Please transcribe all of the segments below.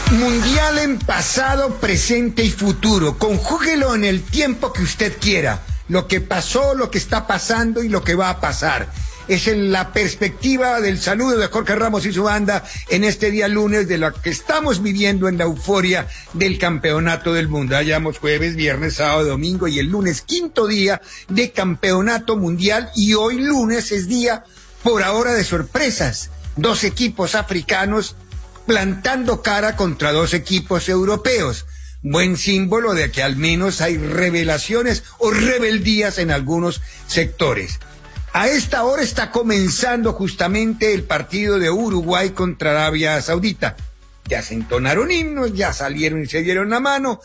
Mundial en pasado, presente y futuro. Conjúguelo en el tiempo que usted quiera. Lo que pasó, lo que está pasando y lo que va a pasar. Es en la perspectiva del saludo de Jorge Ramos y su banda en este día lunes de lo que estamos viviendo en la euforia del campeonato del mundo. Hayamos jueves, viernes, sábado, domingo y el lunes, quinto día de campeonato mundial, y hoy lunes es día por ahora de sorpresas. 2 equipos africanos plantando cara contra 2 equipos europeos. Buen símbolo de que al menos hay revelaciones o rebeldías en algunos sectores. A esta hora está comenzando justamente el partido de Uruguay contra Arabia Saudita. Ya se entonaron himnos, ya salieron y se dieron la mano.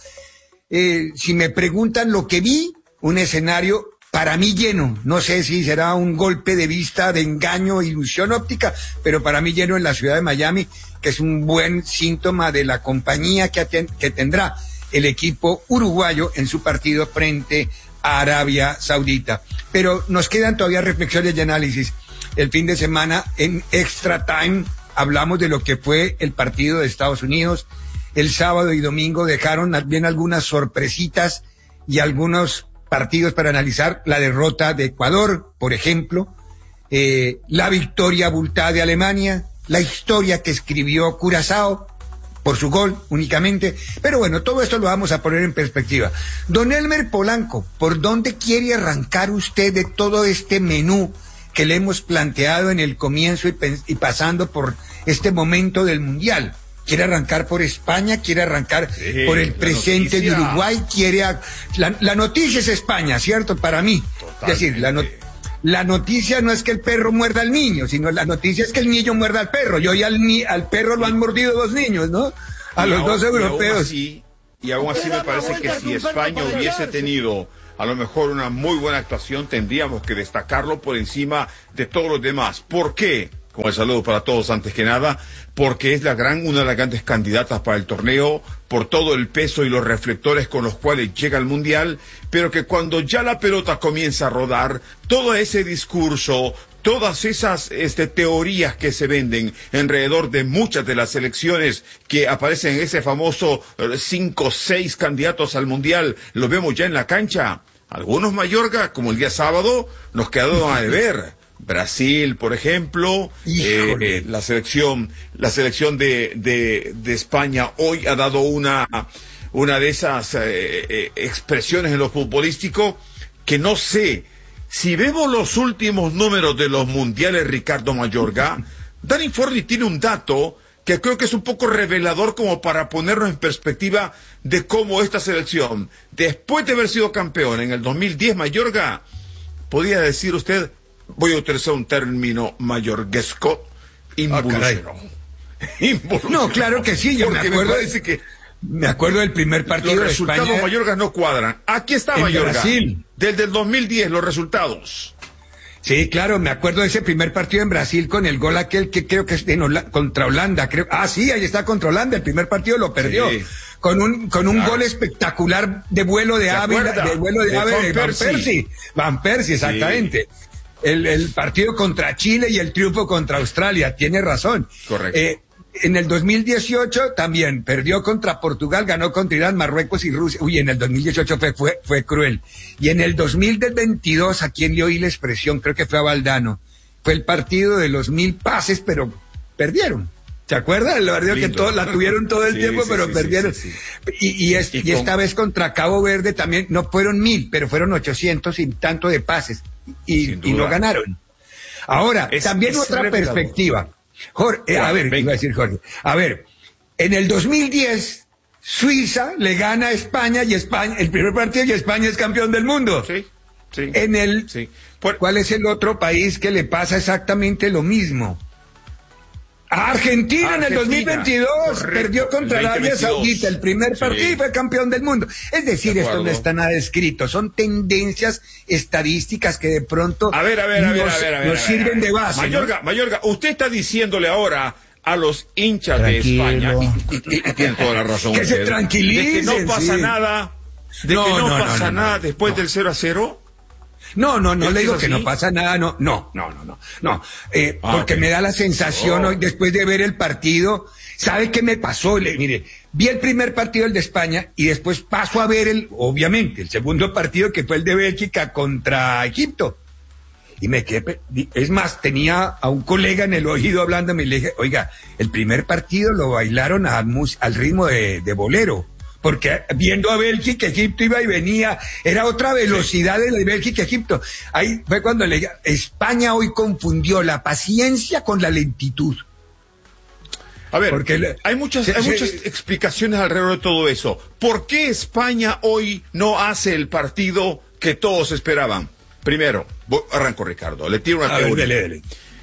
Si me preguntan lo que vi, un escenario para mí lleno. No sé si será un golpe de vista, de engaño, ilusión óptica, pero para mí lleno en la ciudad de Miami, que es un buen síntoma de la compañía que tendrá el equipo uruguayo en su partido frente a Arabia Saudita. Pero nos quedan todavía reflexiones y análisis. El fin de semana en Extra Time hablamos de lo que fue el partido de Estados Unidos. El sábado y domingo dejaron bien algunas sorpresitas y algunos partidos para analizar. La derrota de Ecuador, por ejemplo, la victoria abultada de Alemania, la historia que escribió Curazao por su gol únicamente. Pero bueno, todo esto lo vamos a poner en perspectiva. Don Elmer Polanco, ¿por dónde quiere arrancar usted de todo este menú que le hemos planteado en el comienzo y pasando por este momento del Mundial? ¿Quiere arrancar por España? ¿Quiere arrancar por el presente de Uruguay? La noticia es España, ¿cierto? Para mí. Totalmente. Es decir, la noticia no es que el perro muerda al niño, sino la noticia es que el niño muerda al perro. Y hoy al perro lo han mordido 2 niños, ¿no? A los 2 europeos. Y aún así me parece que si España hubiese tenido a lo mejor una muy buena actuación, tendríamos que destacarlo por encima de todos los demás. ¿Por qué? Con el saludo para todos antes que nada, porque es una de las grandes candidatas para el torneo, por todo el peso y los reflectores con los cuales llega al Mundial, pero que cuando ya la pelota comienza a rodar, todo ese discurso, todas esas teorías que se venden alrededor de muchas de las selecciones que aparecen en ese famoso 5 o 6 candidatos al Mundial, lo vemos ya en la cancha. Algunos, Mayorga, como el día sábado, nos quedaron a deber. Brasil, por ejemplo, la selección de España hoy ha dado una de esas expresiones en lo futbolístico que no sé. Si vemos los últimos números de los mundiales, Ricardo Mayorga, Dani Forni tiene un dato que creo que es un poco revelador como para ponernos en perspectiva de cómo esta selección, después de haber sido campeón en el 2010, Mayorga, podía decir usted, voy a utilizar un término mayorguesco, involucionó. No, claro que sí, yo me acuerdo del primer partido de España. Los resultados, Mayorga, no cuadran. Aquí está, Mayorga. Brasil. Desde el 2010, los resultados. Sí, claro, me acuerdo de ese primer partido en Brasil con el gol aquel que creo que es contra Holanda, creo. Ah, sí, ahí está contra Holanda, el primer partido lo perdió. Sí. Con un gol espectacular de vuelo de Ávila, de Van Persie, exactamente. Sí. El partido contra Chile y el triunfo contra Australia, tiene razón. Correcto. En el 2018 también perdió contra Portugal, ganó contra Irán, Marruecos y Rusia. Uy, en el 2018 fue cruel. Y en el 2022, a quien le oí la expresión, creo que fue a Valdano, fue el partido de los 1000 pases, pero perdieron. ¿Se acuerdan? La verdad que la tuvieron todo el tiempo, pero perdieron. Sí. Y esta vez contra Cabo Verde también, no fueron 1000, pero fueron 800 y tanto de pases. Y no ganaron. Ahora, también otra revelador. Perspectiva. Jorge, iba a decir Jorge. A ver, en el 2010, Suiza le gana a España el primer partido, y España es campeón del mundo. Sí. ¿Cuál es el otro país que le pasa exactamente lo mismo? A Argentina en el 2022 perdió contra Arabia Saudita el primer partido y fue campeón del mundo. Es decir, esto no está nada escrito, son tendencias estadísticas que de pronto nos sirven de base. Mayorga, usted está diciéndole ahora a los hinchas de España, y tiene toda la razón, que se tranquilicen, de que no pasa nada, no pasa nada después del 0-0. No, le digo que no pasa nada, no. Porque me da la sensación hoy, después de ver el partido, ¿Sabe qué me pasó? Mire, vi el primer partido, el de España, y después paso a ver obviamente, el segundo partido, que fue el de Bélgica contra Egipto. Y me quedé, es más, tenía a un colega en el oído hablándome y le dije, oiga, el primer partido lo bailaron al ritmo de bolero, porque viendo a Bélgica, Egipto iba y venía, era otra velocidad de Bélgica, Egipto. Ahí fue cuando le dije, España hoy confundió la paciencia con la lentitud. A ver, hay muchas explicaciones alrededor de todo eso. ¿Por qué España hoy no hace el partido que todos esperaban? Primero, arranco, Ricardo, le tiro una teoría. Dele.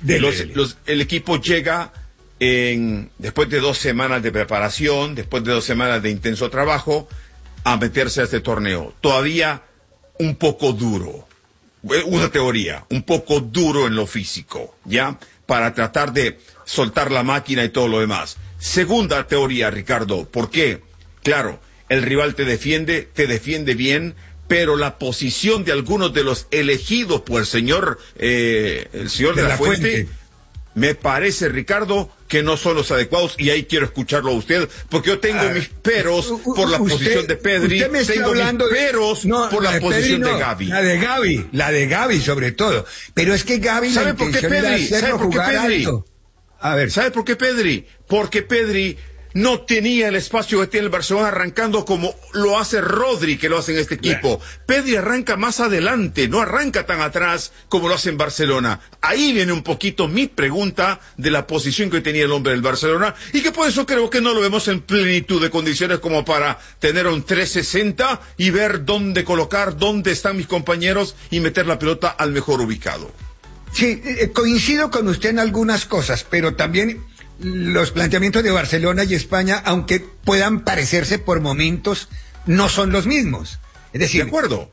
El equipo llega después de 2 semanas de preparación, después de 2 semanas de intenso trabajo, a meterse a este torneo. Todavía un poco duro. Una teoría, un poco duro en lo físico, ¿ya? Para tratar de soltar la máquina y todo lo demás. Segunda teoría, Ricardo, ¿por qué? Claro, el rival te defiende bien, pero la posición de algunos de los elegidos por el señor de la Fuente, me parece, Ricardo, que no son los adecuados, y ahí quiero escucharlo a usted, porque yo tengo mis peros por la posición de Pedri, tengo mis peros por la posición de Gavi. La de Gavi sobre todo. Pero es que Gavi, ¿sabe por qué Pedri? ¿Sabe por qué Pedri? A ver, ¿sabe por qué Pedri? Porque Pedri no tenía el espacio que tiene el Barcelona arrancando como lo hace Rodri, que lo hace en este equipo. Pedri arranca más adelante, no arranca tan atrás como lo hace en Barcelona. Ahí viene un poquito mi pregunta de la posición que tenía el hombre del Barcelona, y que por eso creo que no lo vemos en plenitud de condiciones como para tener un 360 y ver dónde colocar, dónde están mis compañeros y meter la pelota al mejor ubicado. Sí, coincido con usted en algunas cosas, pero también los planteamientos de Barcelona y España, aunque puedan parecerse por momentos, no son los mismos. Es decir, de acuerdo.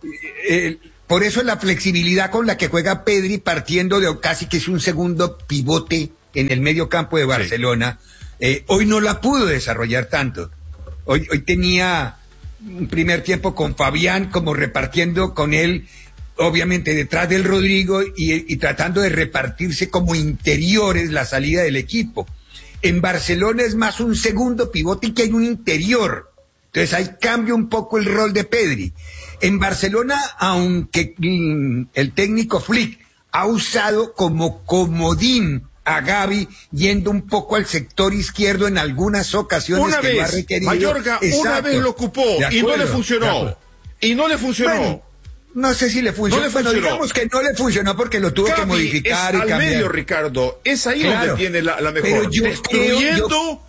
Por eso la flexibilidad con la que juega Pedri, partiendo de casi que es un segundo pivote en el medio campo de Barcelona, hoy no la pudo desarrollar tanto. Hoy tenía un primer tiempo con Fabián, como repartiendo con él, obviamente detrás del Rodrigo, y tratando de repartirse como interiores la salida del equipo. En Barcelona es más un segundo pivote y que hay un interior. Entonces ahí cambia un poco el rol de Pedri. En Barcelona, aunque el técnico Flick ha usado como comodín a Gavi, yendo un poco al sector izquierdo en algunas ocasiones una que vez, lo ha requerido. Mayorga, una vez lo ocupó y no le funcionó. Bueno, no sé si le funcionó. Bueno, digamos que no le funcionó porque lo tuvo que modificar y cambiar. Medio, Ricardo, es ahí donde tiene la mejor. Pero destruyendo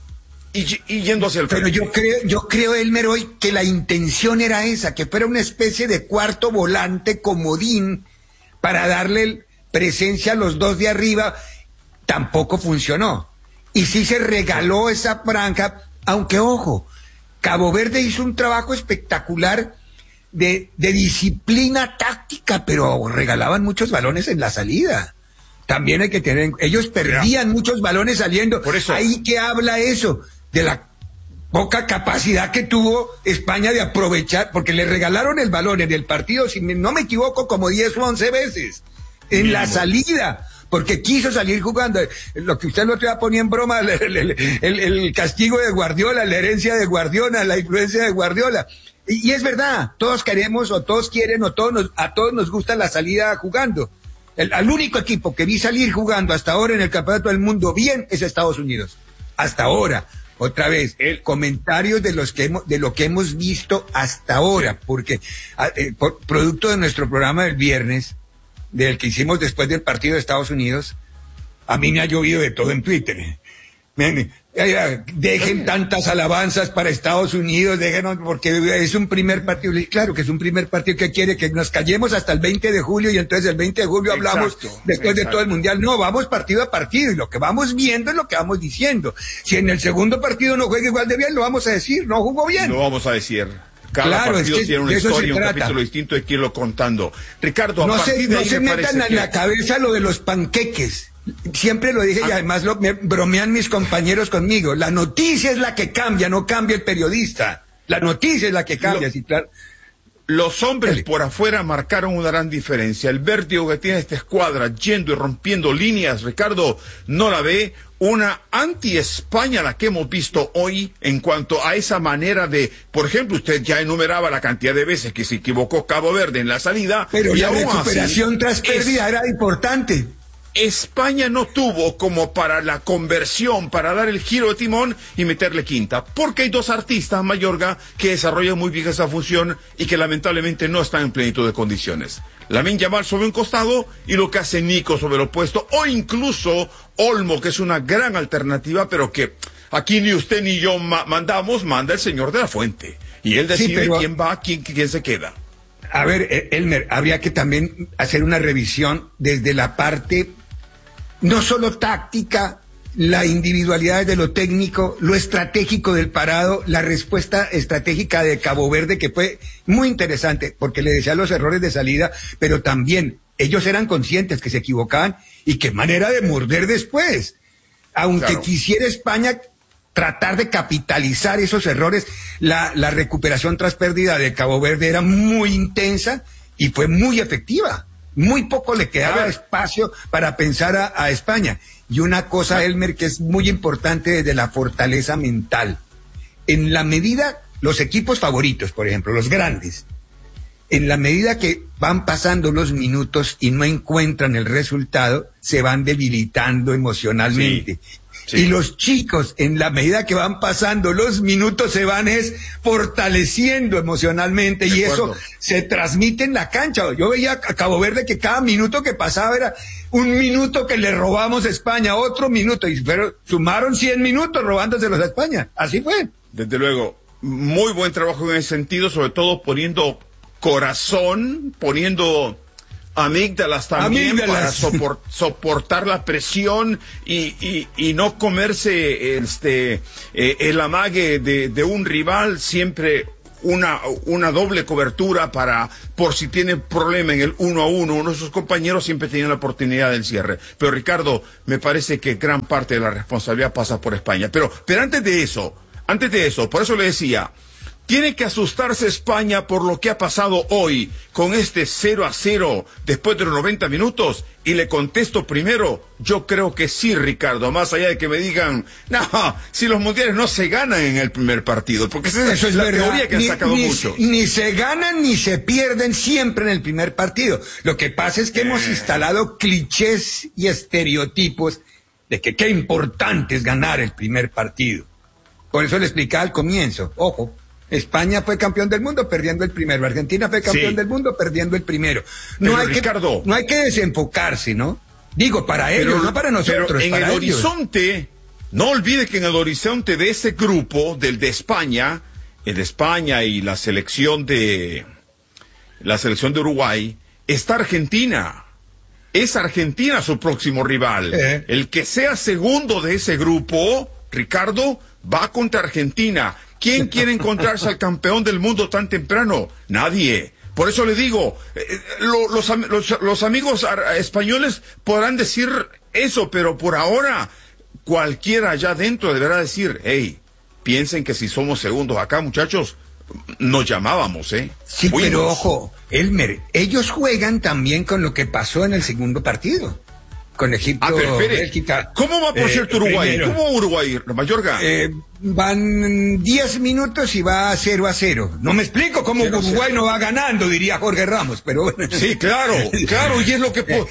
y yendo hacia el frente. Pero yo creo, Elmer, hoy que la intención era esa, que fuera una especie de cuarto volante comodín para darle presencia a los dos de arriba. Tampoco funcionó. Y sí se regaló esa franja, aunque ojo, Cabo Verde hizo un trabajo espectacular de disciplina táctica, pero regalaban muchos balones en la salida. También hay que tener, ellos perdían muchos balones saliendo. Por eso. Ahí que habla eso, de la poca capacidad que tuvo España de aprovechar, porque le regalaron el balón en el partido, si no me equivoco, como 10 o 11 veces, en la salida, porque quiso salir jugando. Lo que usted el otro día ponía en broma, el castigo de Guardiola, la herencia de Guardiola, la influencia de Guardiola. Y es verdad, todos queremos, o todos quieren, a todos nos gusta la salida jugando. Al único equipo que vi salir jugando hasta ahora en el Campeonato del Mundo bien es Estados Unidos. Hasta ahora. Otra vez, comentarios de lo que hemos visto hasta ahora, porque producto de nuestro programa del viernes, del que hicimos después del partido de Estados Unidos, a mí me ha llovido de todo en Twitter. Dejen tantas alabanzas para Estados Unidos, déjenos, porque es un primer partido. Claro que es un primer partido. Que quiere que nos callemos hasta el 20 de julio y entonces el 20 de julio hablamos después de todo el mundial. No, vamos partido a partido y lo que vamos viendo es lo que vamos diciendo. Si en el segundo partido no juega igual de bien, lo vamos a decir, no jugó bien. Lo vamos a decir. Cada partido tiene una historia, un capítulo distinto, hay que irlo contando. Ricardo, no se metan en la cabeza lo de los panqueques. Siempre lo dije y además me bromean mis compañeros conmigo. La noticia es la que cambia, no cambia el periodista. La noticia es la que cambia, sí, claro. Los hombres por afuera marcaron una gran diferencia. El vértigo que tiene esta escuadra yendo y rompiendo líneas, Ricardo, no la ve. Una anti-España la que hemos visto hoy en cuanto a esa manera de, por ejemplo, usted ya enumeraba la cantidad de veces que se equivocó Cabo Verde en la salida. Pero la recuperación tras pérdida era importante. España no tuvo como para la conversión, para dar el giro de timón y meterle quinta, porque hay dos artistas, Mayorga, que desarrollan muy bien esa función y que lamentablemente no están en plenitud de condiciones. Lamine Yamal sobre un costado y lo que hace Nico sobre el opuesto, o incluso Olmo, que es una gran alternativa, pero que aquí ni usted ni yo mandamos, manda el señor de la Fuente. Y él decide quién va, quién se queda. A ver, Elmer, habría que también hacer una revisión desde la parte no solo táctica, la individualidad de lo técnico, lo estratégico del parado, la respuesta estratégica de Cabo Verde, que fue muy interesante, porque le decía los errores de salida, pero también ellos eran conscientes que se equivocaban y qué manera de morder después. Aunque quisiera España tratar de capitalizar esos errores, la recuperación tras pérdida de Cabo Verde era muy intensa y fue muy efectiva. Muy poco le quedaba espacio para pensar a España. Y una cosa, Elmer, que es muy importante desde la fortaleza mental. En la medida, los equipos favoritos, por ejemplo, los grandes, en la medida que van pasando los minutos y no encuentran el resultado, se van debilitando emocionalmente. Sí. Y los chicos, en la medida que van pasando los minutos, se van fortaleciendo emocionalmente y eso se transmite en la cancha. Yo veía a Cabo Verde que cada minuto que pasaba era un minuto que le robamos a España, otro minuto, pero sumaron 100 minutos robándoselos a España. Así fue. Desde luego, muy buen trabajo en ese sentido, sobre todo poniendo corazón, poniendo amígdalas también para soportar la presión y no comerse el amague de un rival, siempre una doble cobertura por si tiene problema en el 1-1, uno de sus compañeros siempre tiene la oportunidad del cierre. Pero Ricardo, me parece que gran parte de la responsabilidad pasa por España. Pero antes de eso, por eso le decía, ¿tiene que asustarse España por lo que ha pasado hoy con este 0-0 después de los 90 minutos? Y le contesto primero, yo creo que sí, Ricardo, más allá de que me digan, no, si los mundiales no se ganan en el primer partido, porque esa es la teoría que han sacado muchos. Ni se ganan ni se pierden siempre en el primer partido. Lo que pasa es que hemos instalado clichés y estereotipos de que qué importante es ganar el primer partido. Por eso le explicaba al comienzo, ojo, España fue campeón del mundo perdiendo el primero. Argentina fue campeón del mundo perdiendo el primero. No hay que desenfocarse, ¿no? Digo, para ellos, no para nosotros. Pero en el horizonte, no olvide que en el horizonte de ese grupo, el de España y la selección de Uruguay, está Argentina. Es Argentina su próximo rival. El que sea segundo de ese grupo, Ricardo, va contra Argentina. ¿Quién quiere encontrarse al campeón del mundo tan temprano? Nadie. Por eso le digo, los amigos españoles podrán decir eso, pero por ahora cualquiera allá adentro deberá decir, hey, piensen que si somos segundos acá, muchachos, nos llamábamos, Sí, pero ojo, Elmer, ellos juegan también con lo que pasó en el segundo partido. Con Egipto, Bélgica. ¿Cómo va, por cierto, Uruguay? ¿Cómo va Uruguay, Mayorga? Van 10 minutos y va 0-0. No me explico cómo Uruguay no va ganando, diría Jorge Ramos, pero bueno. Sí, claro, y es lo que...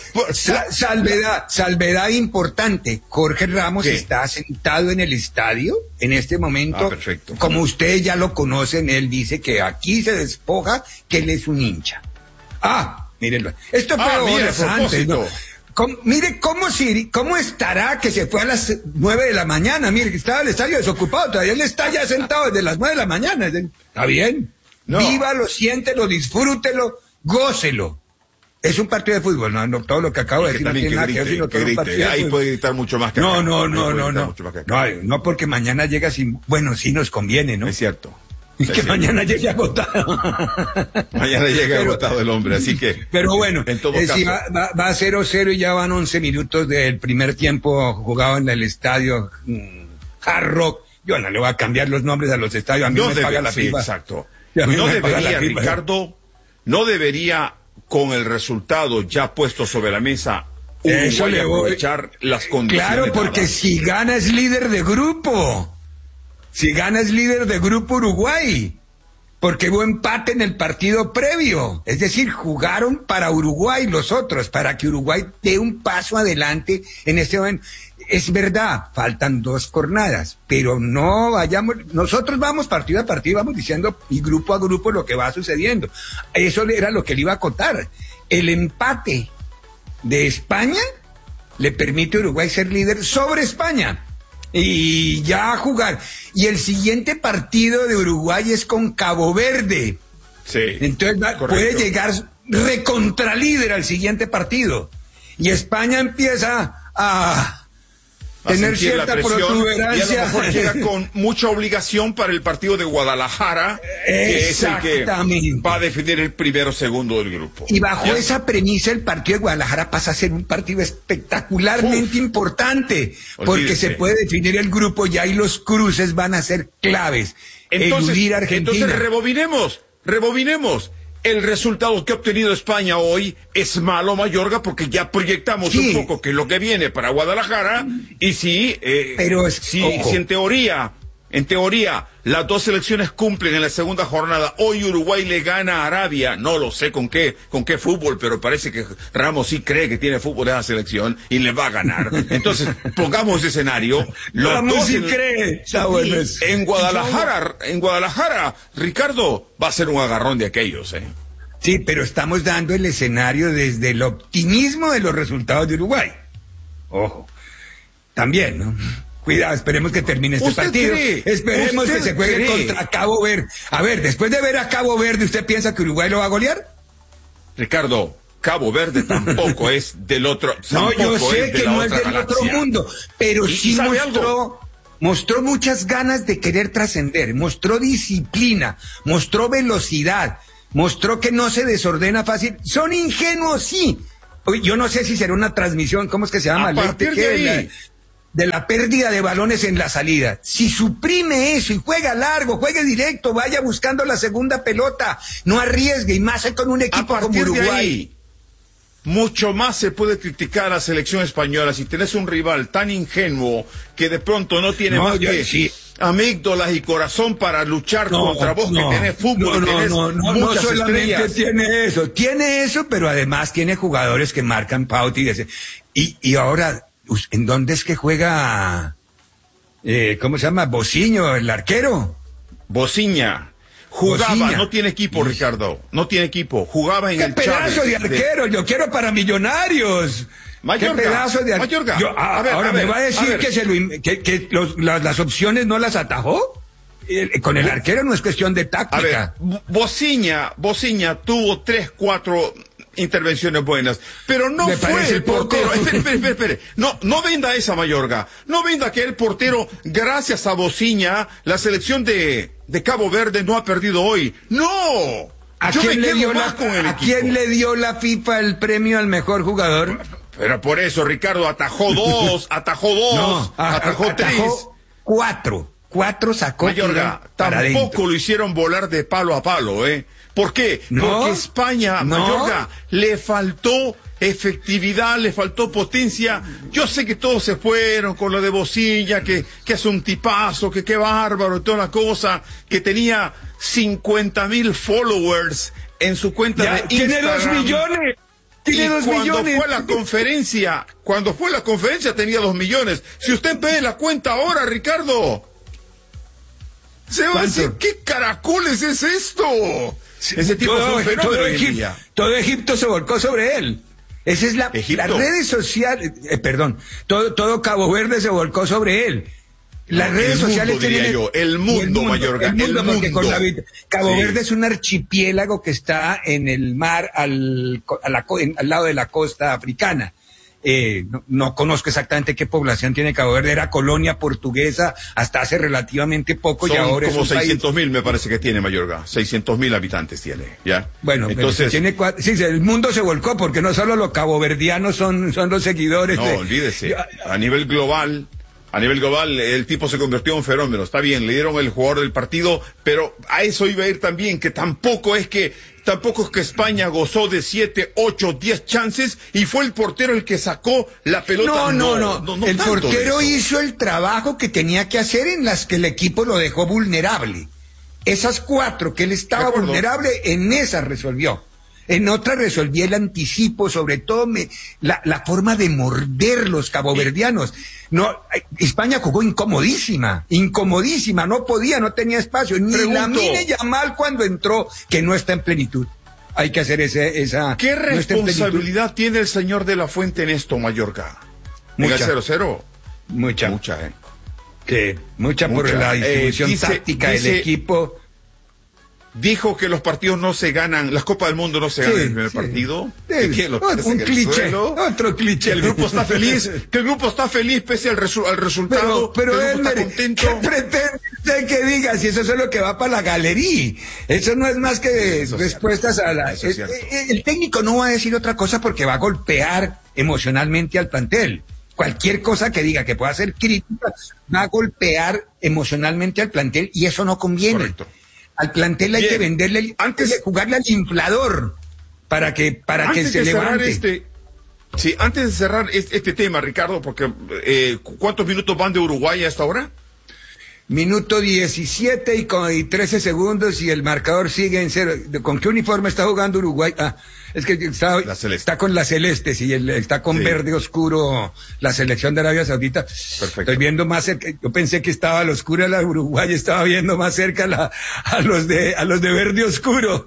Salvedad importante. Jorge Ramos está sentado en el estadio en este momento. Perfecto. Como ustedes ya lo conocen, él dice que aquí se despoja que él es un hincha. Mírenlo. Esto fue horas antes, ¿no? Mire cómo estará que se fue a las 9 de la mañana. Mire que estaba el estadio desocupado, todavía él está ya sentado desde las 9 de la mañana. Está bien. No. Vívalo, siéntelo, disfrútelo, gócelo. Es un partido de fútbol, no todo lo que acabo de decir no tiene nada que ver, sino que es un partido de fútbol. Ahí puede gritar mucho más que acá. No, porque mañana llega sin... Bueno, sí nos conviene, ¿no? Es cierto. Y que mañana llegue agotado. Mañana llega agotado el hombre, así que... Pero bueno, en todo caso. Si va 0-0 y ya van 11 minutos del primer tiempo jugado en el estadio Hard Rock. Yo no le voy a cambiar los nombres a los estadios, a mí me paga la FIFA. Exacto. No debería, Ricardo, no debería, con el resultado ya puesto sobre la mesa, Uruguay aprovechar las condiciones. Claro, porque si gana es líder de grupo. Si gana es líder de grupo Uruguay. Porque hubo empate en el partido previo. Es decir, jugaron para Uruguay los otros, para que Uruguay dé un paso adelante en este momento. Es verdad, faltan 2 jornadas, pero no vayamos, nosotros vamos partido a partido, vamos diciendo y grupo a grupo lo que va sucediendo. Eso era lo que le iba a acotar. El empate de España le permite a Uruguay ser líder sobre España y ya jugar. Y el siguiente partido de Uruguay es con Cabo Verde. Sí. Entonces puede llegar recontralíder al siguiente partido. Y España empieza a tener cierta protuberancia. Y a lo mejor llega con mucha obligación para el partido de Guadalajara, que es el que va a definir el primero o segundo del grupo. Y bajo esa premisa el partido de Guadalajara pasa a ser un partido espectacularmente importante, porque se puede definir el grupo ya y los cruces van a ser claves. Eludir a Argentina. Entonces rebobinemos. El resultado que ha obtenido España hoy es malo, Mayorga, porque ya proyectamos un poco que es lo que viene para Guadalajara, y si en teoría, las 2 selecciones cumplen en la segunda jornada. Hoy Uruguay le gana a Arabia, no lo sé con qué fútbol, pero parece que Ramos sí cree que tiene fútbol en la selección y le va a ganar. Entonces, pongamos ese escenario. Ramos sí cree. En Guadalajara, Ricardo, va a ser un agarrón de aquellos, Sí, pero estamos dando el escenario desde el optimismo de los resultados de Uruguay. Ojo. También, ¿no? Cuidado, esperemos que termine este partido. Esperemos que se juegue contra Cabo Verde. A ver, después de ver a Cabo Verde, ¿usted piensa que Uruguay lo va a golear? Ricardo, Cabo Verde tampoco es del otro. No, yo sé que no es del otro mundo, pero sí mostró muchas ganas de querer trascender, mostró disciplina, mostró velocidad, mostró que no se desordena fácil. Son ingenuos, sí. Yo no sé si será una transmisión, ¿cómo es que se llama? A partir de ahí. De la pérdida de balones en la salida. Si suprime eso y juega largo, juegue directo, vaya buscando la segunda pelota, no arriesgue, y más con un equipo como Uruguay. Ahí, mucho más se puede criticar a la selección española si tenés un rival tan ingenuo que de pronto no tiene amígdalas y corazón para luchar contra vos, que tenés fútbol, no solamente estrellas. Tiene eso, pero además tiene jugadores que marcan pauta y ahora, ¿en dónde es que juega? ¿Cómo se llama? Bociño, el arquero. Bociña. Jugaba, no tiene equipo, Ricardo. No tiene equipo. Jugaba en el Chávez. ¡Qué pedazo de arquero! Yo quiero para Millonarios. Mayorga, ¿Qué pedazo de arquero? Ahora me va a decir que las opciones no las atajó. Con el arquero no es cuestión de táctica. A ver, Bociña tuvo 3-4 intervenciones buenas, pero no fue el portero. Espere. No venda esa, Mayorga. No venda que el portero, gracias a Bociña, la selección de Cabo Verde no ha perdido hoy. ¡No! ¿A quién le dio la FIFA el premio al mejor jugador? Pero por eso, Ricardo, atajó 2, atajó 3. 4 sacó. Mayorga, tampoco lo hicieron volar de palo a palo, ¿Por qué? Porque España, Mayorga, le faltó efectividad, le faltó potencia. Yo sé que todos se fueron con lo de Bociña, que es un tipazo, que qué bárbaro y toda la cosa, que tenía 50,000 followers en su cuenta de Instagram. Tiene 2 millones. Tiene 2 millones. Cuando fue la conferencia tenía 2 millones. Si usted ve la cuenta ahora, Ricardo, se va a decir, ¿qué caracoles es esto? Ese tipo es un fenómeno hoy en día. Todo Egipto se volcó sobre él. Esa es las redes sociales, todo Cabo Verde se volcó sobre él. Las redes sociales tienen el mundo, Mayorga, el mundo. Cabo Verde es un archipiélago que está en el mar al lado de la costa africana. No conozco exactamente qué población tiene Cabo Verde, era colonia portuguesa hasta hace relativamente poco. Son y ahora como es un 600,000 me parece que tiene Mayorga, 600,000 habitantes tiene, ¿ya? Bueno, entonces el mundo se volcó porque no solo los caboverdianos son los seguidores. No, olvídese, a nivel global, el tipo se convirtió en un fenómeno. Está bien, le dieron el jugador del partido, pero a eso iba a ir también, que tampoco es que tampoco es que España gozó de 7, 8, 10 chances y fue el portero el que sacó la pelota. No. El portero hizo el trabajo que tenía que hacer en las que el equipo lo dejó vulnerable. Esas 4 que él estaba vulnerable, en esas resolvió. En otras resolví el anticipo, sobre todo la forma de morder los caboverdianos. No, España jugó incomodísima, no tenía espacio. Ni Lamine Yamal cuando entró, que no está en plenitud. Hay que hacer esa... ¿Qué responsabilidad tiene el señor de la Fuente en esto, Mallorca? Mucha. ¿En el 0-0? Mucha, mucha por la distribución táctica del equipo. Dijo que los partidos no se ganan, las Copas del Mundo no se ganan en el primer partido. Un cliché, otro cliché. Que el grupo está feliz, pese al resultado. Pero él está contento. ¿Qué pretende que diga si eso es lo que va para la galería? Eso no es más que respuestas a la... El técnico no va a decir otra cosa porque va a golpear emocionalmente al plantel. Cualquier cosa que diga que pueda ser crítica va a golpear emocionalmente al plantel y eso no conviene. Correcto. Al plantel hay que venderle, antes de jugarle al inflador para que se levante. Antes de cerrar este tema, Ricardo, porque ¿cuántos minutos van de Uruguay a esta hora? Minuto 17 y 13 segundos y el marcador sigue en 0. ¿Con qué uniforme está jugando Uruguay? Es que está con la celeste, está con verde oscuro la selección de Arabia Saudita. Perfecto. Estoy viendo más cerca, yo pensé que estaba a la oscura la Uruguay, estaba viendo más cerca a los de verde oscuro.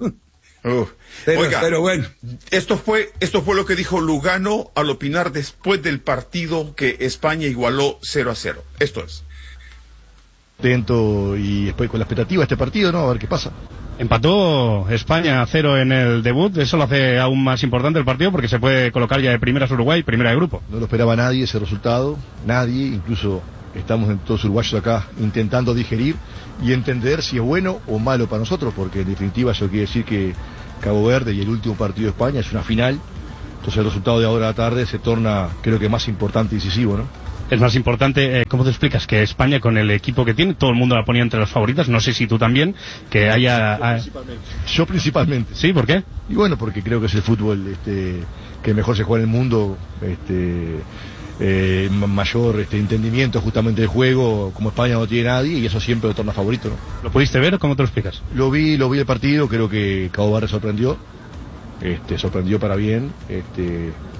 Pero bueno. Esto fue lo que dijo Lugano al opinar después del partido que España igualó 0-0. Esto es. Atento y después con la expectativa de este partido, ¿no? A ver qué pasa. Empató España 0 en el debut, eso lo hace aún más importante el partido porque se puede colocar ya de primeras Uruguay, primera de grupo. No lo esperaba nadie ese resultado, nadie, incluso estamos en todos uruguayos acá intentando digerir y entender si es bueno o malo para nosotros, porque en definitiva eso quiere decir que Cabo Verde y el último partido de España es una final, entonces el resultado de ahora a la tarde se torna, creo que más importante y decisivo, ¿no? Es más importante, ¿cómo te explicas que España con el equipo que tiene, todo el mundo la ponía entre los favoritos, no sé si tú también, que haya... Yo principalmente. ¿Sí? ¿Por qué? Y bueno, porque creo que es el fútbol que mejor se juega en el mundo, mayor entendimiento justamente del juego, como España no tiene nadie, y eso siempre lo torna favorito, ¿no? ¿Lo pudiste ver o cómo te lo explicas? Lo vi el partido, creo que Cabo Verde sorprendió para bien,